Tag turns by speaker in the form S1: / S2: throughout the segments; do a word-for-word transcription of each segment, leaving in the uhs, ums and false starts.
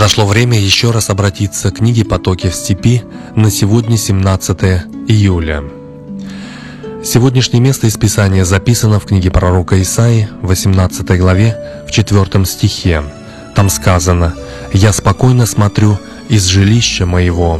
S1: Подошло время еще раз обратиться к книге «Потоки в степи» на сегодня, семнадцатое июля. Сегодняшнее место из Писания записано в книге пророка Исаии, восемнадцатой главе, в четвёртом стихе. Там сказано: «Я спокойно смотрю из жилища моего».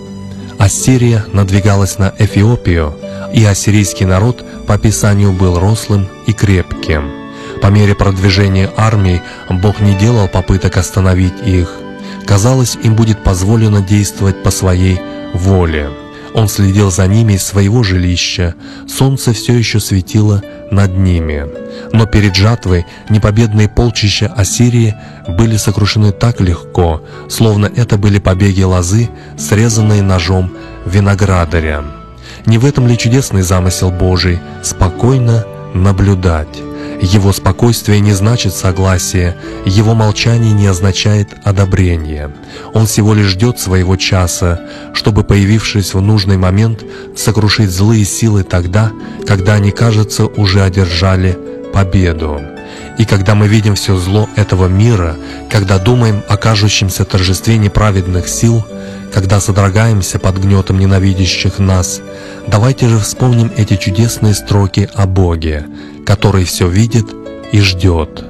S1: Ассирия надвигалась на Эфиопию, и ассирийский народ по Писанию был рослым и крепким. По мере продвижения армий Бог не делал попыток остановить их. Казалось, им будет позволено действовать по своей воле. Он следил за ними из своего жилища, солнце все еще светило над ними. Но перед жатвой непобедные полчища Ассирии были сокрушены так легко, словно это были побеги лозы, срезанные ножом виноградаря. Не в этом ли чудесный замысел Божий — спокойно наблюдать? Его спокойствие не значит согласие, его молчание не означает одобрение. Он всего лишь ждет своего часа, чтобы, появившись в нужный момент, сокрушить злые силы тогда, когда они, кажется, уже одержали победу. И когда мы видим все зло этого мира, когда думаем о кажущемся торжестве неправедных сил, когда содрогаемся под гнетом ненавидящих нас, давайте же вспомним эти чудесные строки о Боге, который все видит и ждет.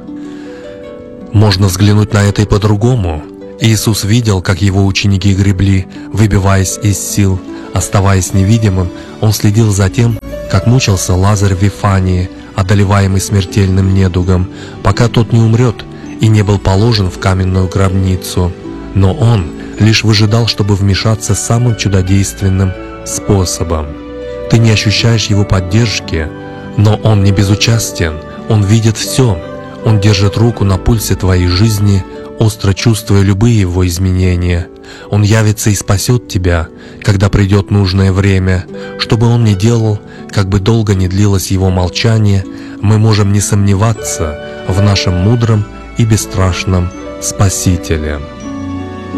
S1: Можно взглянуть на это и по-другому. Иисус видел, как его ученики гребли, выбиваясь из сил. Оставаясь невидимым, Он следил за тем, как мучился Лазарь в Вифании, одолеваемый смертельным недугом, пока тот не умрет и не был положен в каменную гробницу. Но Он лишь выжидал, чтобы вмешаться самым чудодейственным способом. Ты не ощущаешь Его поддержки, но Он не безучастен, Он видит все. Он держит руку на пульсе твоей жизни, остро чувствуя любые Его изменения. Он явится и спасет тебя, когда придет нужное время. Что бы Он ни делал, как бы долго ни длилось Его молчание, мы можем не сомневаться в нашем мудром и бесстрашном Спасителе.